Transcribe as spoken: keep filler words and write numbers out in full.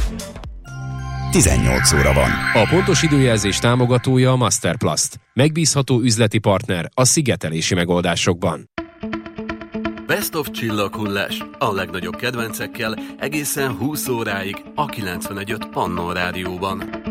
tizennyolc óra van. A pontos időjelzés támogatója a Masterplast. Megbízható üzleti partner a szigetelési megoldásokban. Best of csillaghullás. A legnagyobb kedvencekkel egészen húsz óráig a kilencvenegy pont öt Pannon Rádióban.